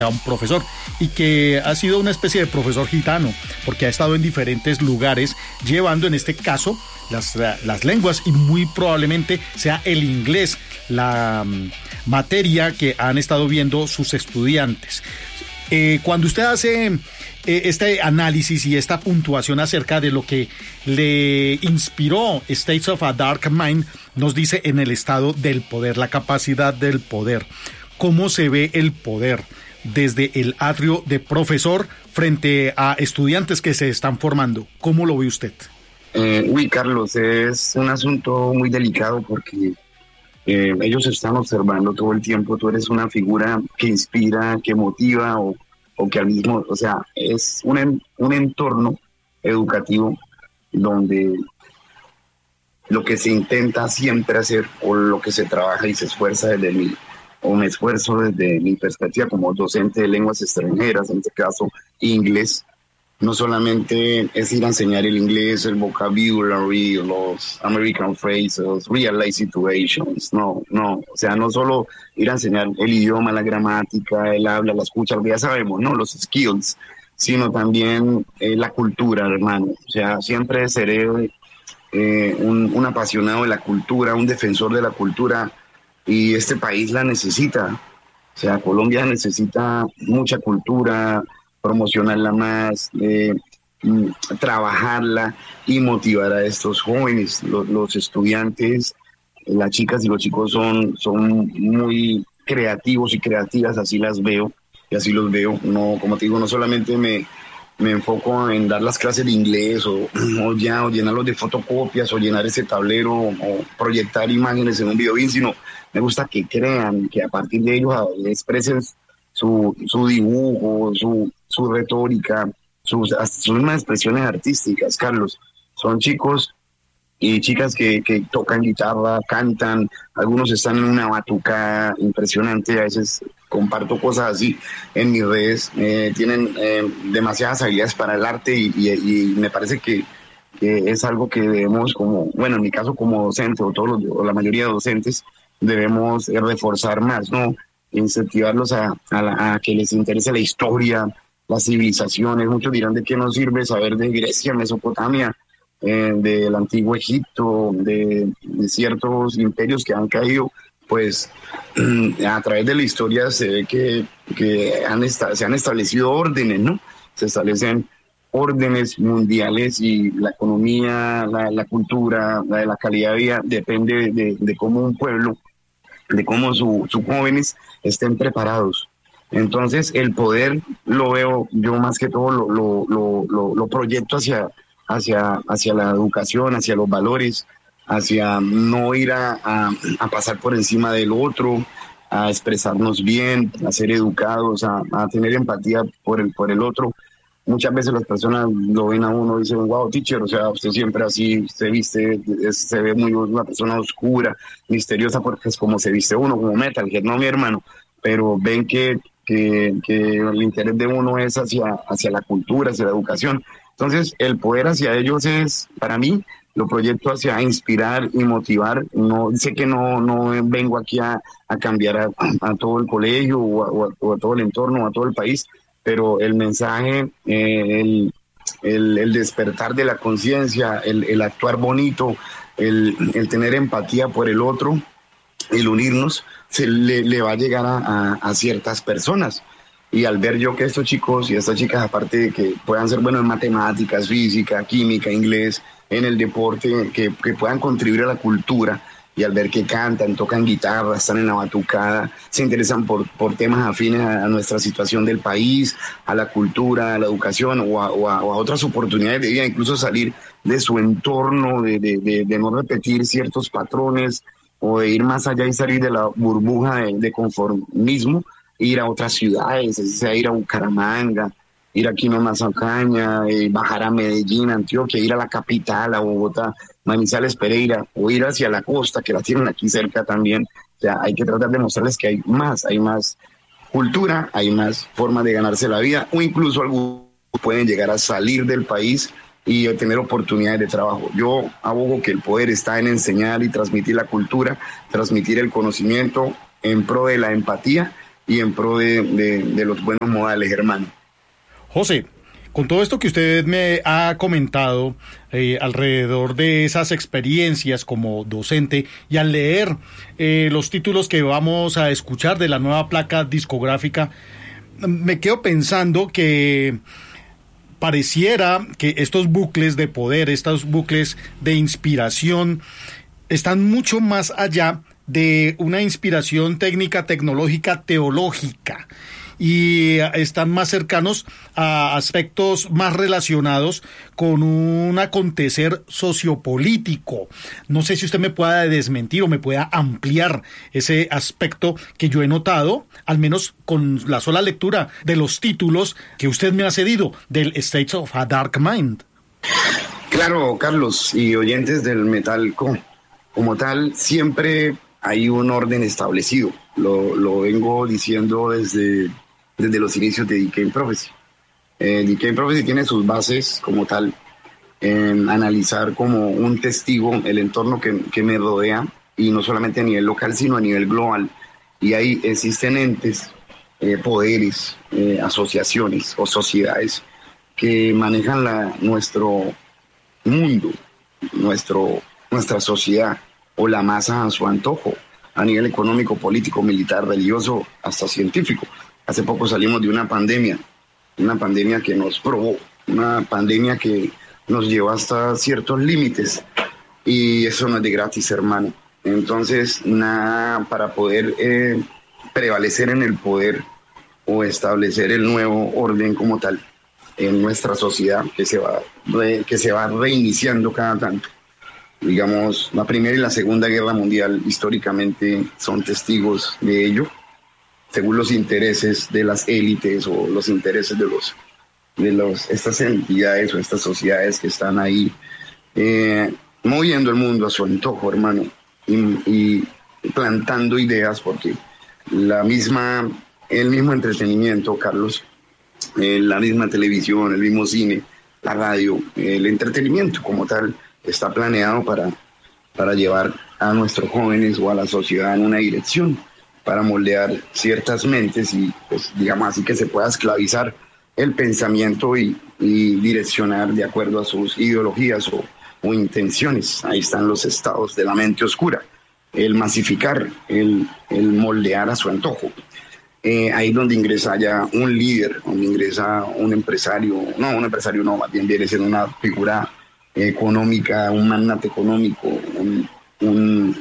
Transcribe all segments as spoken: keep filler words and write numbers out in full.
a un profesor y que ha sido una especie de profesor gitano porque ha estado en diferentes lugares llevando en este caso las, las lenguas y muy probablemente sea el inglés la um, materia que han estado viendo sus estudiantes. Eh, cuando usted hace eh, este análisis y esta puntuación acerca de lo que le inspiró States of a Dark Mind, nos dice en el estado del poder, la capacidad del poder. ¿Cómo se ve el poder desde el atrio de profesor frente a estudiantes que se están formando? ¿Cómo lo ve usted? Eh, uy, Carlos, es un asunto muy delicado porque eh, ellos están observando todo el tiempo. Tú eres una figura que inspira, que motiva o, o que al mismo, o sea, es un, un entorno educativo donde lo que se intenta siempre hacer o lo que se trabaja y se esfuerza desde mí, o me esfuerzo desde mi perspectiva como docente de lenguas extranjeras, en este caso inglés, no solamente es ir a enseñar el inglés, el vocabulary, los American phrases, real life situations, no, no, o sea, no solo ir a enseñar el idioma, la gramática, el habla, la escucha, lo que ya sabemos, no, los skills, sino también eh, la cultura, hermano, o sea, siempre seré eh, un, un apasionado de la cultura, un defensor de la cultura, y este país la necesita. O sea, Colombia necesita mucha cultura, promocionarla más, eh, trabajarla y motivar a estos jóvenes. Los, los estudiantes, las chicas y los chicos son, son muy creativos y creativas, así las veo y así los veo. No, como te digo, no solamente me, me enfoco en dar las clases de inglés o, o ya o llenarlos de fotocopias o llenar ese tablero o proyectar imágenes en un video bien, sino me gusta que crean, que a partir de ellos expresen su, su dibujo, su, su retórica, sus, sus mismas expresiones artísticas, Carlos. Son chicos y chicas que, que tocan guitarra, cantan, algunos están en una batucada impresionante, a veces comparto cosas así en mis redes, eh, tienen eh, demasiadas habilidades para el arte y, y, y me parece que, que es algo que debemos, como, bueno, en mi caso como docente o, todos los, o la mayoría de docentes, debemos reforzar más, ¿no? Incentivarlos a, a, la, a que les interese la historia, las civilizaciones. Muchos dirán de qué nos sirve saber de Grecia, Mesopotamia, eh, del antiguo Egipto, de, de ciertos imperios que han caído. Pues a través de la historia se ve que, que han esta, se han establecido órdenes, ¿no? Se establecen órdenes mundiales y la economía, la, la cultura, la, la calidad de vida depende de, de cómo un pueblo, de cómo su, sus jóvenes estén preparados. Entonces el poder lo veo yo más que todo lo, lo, lo, lo, lo proyecto hacia, hacia, hacia la educación, hacia los valores, hacia no ir a, a, a pasar por encima del otro, a expresarnos bien, a ser educados, a, a tener empatía por el, por el otro. Muchas veces las personas lo ven a uno y dicen, wow, teacher, o sea, usted siempre así, usted viste, se ve muy una persona oscura, misteriosa, porque es como se viste uno, como Metalhead, no mi hermano, pero ven que, que, que el interés de uno es hacia, hacia la cultura, hacia la educación. Entonces, el poder hacia ellos es, para mí, lo proyecto hacia inspirar y motivar. No sé que no, no vengo aquí a, a cambiar a, a todo el colegio o a, o, a, o a todo el entorno, o a todo el país, pero el mensaje, eh, el, el, el despertar de la conciencia, el, el actuar bonito, el, el tener empatía por el otro, el unirnos, se le, le va a llegar a, a, a ciertas personas. Y al ver yo que estos chicos y estas chicas, aparte de que puedan ser buenos en matemáticas, física, química, inglés, en el deporte, que, que puedan contribuir a la cultura, y al ver que cantan, tocan guitarra, están en la batucada, se interesan por, por temas afines a, a nuestra situación del país, a la cultura, a la educación o a, o a, o a otras oportunidades de vida, incluso salir de su entorno, de, de, de, de no repetir ciertos patrones o de ir más allá y salir de la burbuja de, de conformismo, ir a otras ciudades, es sea, ir a Bucaramanga, ir aquí a Mazacaña, eh, bajar a Medellín, Antioquia, ir a la capital, a Bogotá, Manizales, Pereira, o ir hacia la costa, que la tienen aquí cerca también. O sea, hay que tratar de mostrarles que hay más, hay más cultura, hay más formas de ganarse la vida, o incluso algunos pueden llegar a salir del país y tener oportunidades de trabajo. Yo abogo que el poder está en enseñar y transmitir la cultura, transmitir el conocimiento en pro de la empatía y en pro de, de, de los buenos modales, hermano. José, con todo esto que usted me ha comentado eh, alrededor de esas experiencias como docente y al leer eh, los títulos que vamos a escuchar de la nueva placa discográfica, me quedo pensando que pareciera que estos bucles de poder, estos bucles de inspiración, están mucho más allá de una inspiración técnica, tecnológica, teológica, y están más cercanos a aspectos más relacionados con un acontecer sociopolítico. No sé si usted me pueda desmentir o me pueda ampliar ese aspecto que yo he notado, al menos con la sola lectura de los títulos que usted me ha cedido del States of a Dark Mind. Claro, Carlos, y oyentes del Metalco, como tal, siempre hay un orden establecido. Lo, lo vengo diciendo desde, desde los inicios de Decay Prophecy. Eh, Decay Prophecy tiene sus bases como tal en analizar como un testigo el entorno que, que me rodea, y no solamente a nivel local, sino a nivel global. Y ahí existen entes, eh, poderes, eh, asociaciones o sociedades que manejan la, nuestro mundo, nuestro, nuestra sociedad, o la masa a su antojo, a nivel económico, político, militar, religioso, hasta científico. Hace poco salimos de una pandemia, una pandemia que nos probó, una pandemia que nos llevó hasta ciertos límites, y eso no es de gratis, hermano. Entonces, nada, para poder eh, prevalecer en el poder o establecer el nuevo orden como tal en nuestra sociedad, que se va, re, que se va reiniciando cada tanto. Digamos, la Primera y la Segunda Guerra Mundial históricamente son testigos de ello, según los intereses de las élites o los intereses de los de los estas entidades o estas sociedades que están ahí eh, moviendo el mundo a su antojo, hermano, y, y plantando ideas, porque la misma el mismo entretenimiento, Carlos, eh, la misma televisión, el mismo cine, la radio, el entretenimiento como tal, está planeado para, para llevar a nuestros jóvenes o a la sociedad en una dirección, para moldear ciertas mentes y, pues, digamos así, que se pueda esclavizar el pensamiento y, y direccionar de acuerdo a sus ideologías o, o intenciones. Ahí están los estados de la mente oscura, el masificar, el, el moldear a su antojo. Eh, ahí donde ingresa ya un líder, donde ingresa un empresario, no, un empresario no, más bien viene siendo una figura económica, un magnate económico, un, un,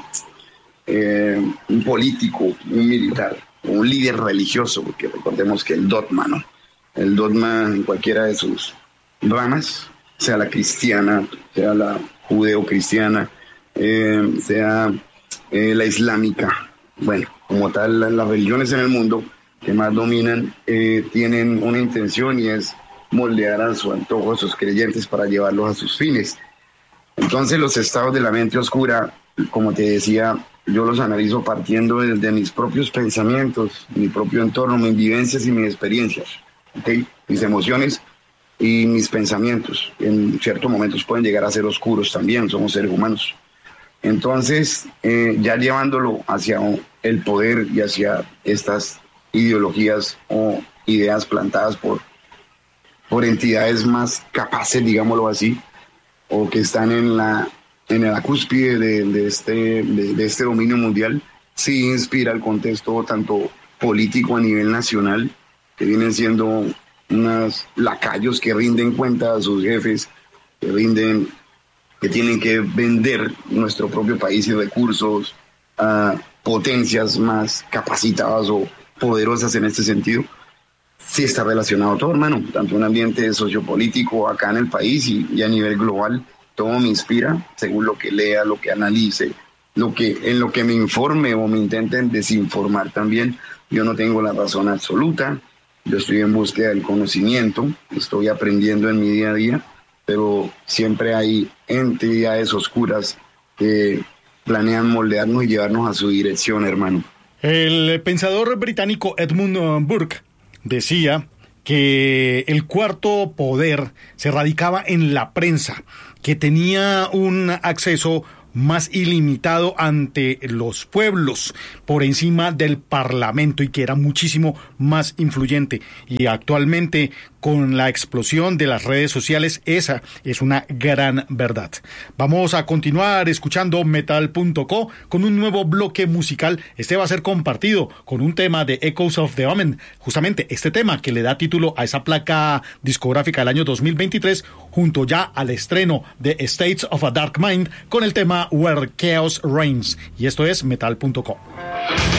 eh, un político, un militar, un líder religioso, porque recordemos que el dogma, ¿no? El dogma en cualquiera de sus ramas, sea la cristiana, sea la judeo-cristiana, eh, sea eh, la islámica, bueno, como tal, las religiones en el mundo que más dominan eh, tienen una intención, y es moldear a su antojo a sus creyentes para llevarlos a sus fines. Entonces, los estados de la mente oscura, como te decía, yo los analizo partiendo desde mis propios pensamientos, mi propio entorno, mis vivencias y mis experiencias, ¿okay? Mis emociones y mis pensamientos. En ciertos momentos pueden llegar a ser oscuros también, somos seres humanos. Entonces, eh, ya llevándolo hacia el poder y hacia estas ideologías o ideas plantadas por por entidades más capaces, digámoslo así, o que están en la en la cúspide de, de, este, de, de este dominio mundial, sí inspira el contexto tanto político a nivel nacional, que vienen siendo unos lacayos que rinden cuenta a sus jefes, que rinden, que tienen que vender nuestro propio país y recursos a potencias más capacitadas o poderosas en este sentido. Sí está relacionado todo, hermano, tanto un ambiente sociopolítico acá en el país y, y a nivel global. Todo me inspira, según lo que lea, lo que analice, lo que, en lo que me informe o me intenten desinformar también. Yo no tengo la razón absoluta, yo estoy en búsqueda del conocimiento, estoy aprendiendo en mi día a día, pero siempre hay entidades oscuras que planean moldearnos y llevarnos a su dirección, hermano. El pensador británico Edmund Burke decía que el cuarto poder se radicaba en la prensa, que tenía un acceso más ilimitado ante los pueblos, por encima del parlamento, y que era muchísimo más influyente. Y actualmente, con la explosión de las redes sociales, esa es una gran verdad. Vamos a continuar escuchando metal punto co con un nuevo bloque musical. Este va a ser compartido con un tema de Echoes of the Omen, justamente este tema que le da título a esa placa discográfica del año dos mil veintitrés, junto ya al estreno de States of a Dark Mind con el tema Where Chaos Reigns. Y esto es metal punto co.